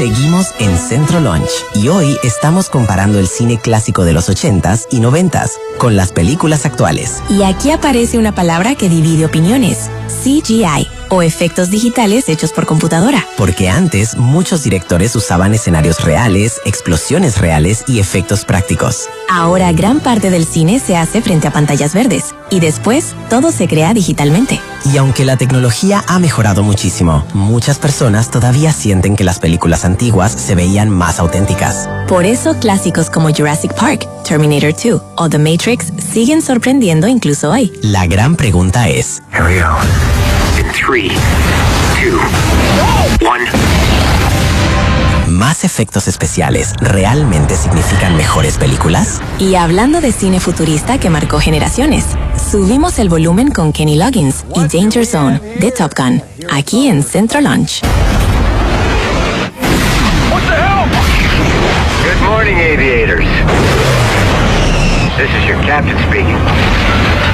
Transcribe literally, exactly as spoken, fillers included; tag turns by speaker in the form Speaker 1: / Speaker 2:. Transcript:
Speaker 1: Seguimos en Centro Launch y hoy estamos comparando el cine clásico de los ochentas y noventas con las películas actuales.
Speaker 2: Y aquí aparece una palabra que divide opiniones: C G I, o efectos digitales hechos por computadora.
Speaker 1: Porque antes muchos directores usaban escenarios reales, explosiones reales y efectos prácticos.
Speaker 2: Ahora gran parte del cine se hace frente a pantallas verdes y después todo se crea digitalmente.
Speaker 1: Y aunque la tecnología ha mejorado muchísimo, muchas personas todavía sienten que las películas antiguas se veían más auténticas.
Speaker 2: Por eso clásicos como Jurassic Park, Terminator dos o The Matrix siguen sorprendiendo incluso hoy.
Speaker 1: La gran pregunta es...
Speaker 3: Here we go. In three, two, one.
Speaker 1: ¿Más efectos especiales realmente significan mejores películas?
Speaker 2: Y hablando de cine futurista que marcó generaciones, subimos el volumen con Kenny Loggins y Danger Zone de Top Gun, aquí en Centro Launch.
Speaker 3: What the hell? Good morning, aviators. This is your captain speaking.